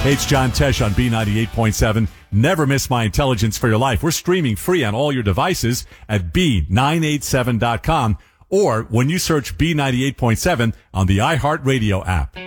Hey, it's John Tesh on B98.7. Never miss my intelligence for your life. We're streaming free on all your devices at B987.com or when you search B98.7 on the iHeartRadio app.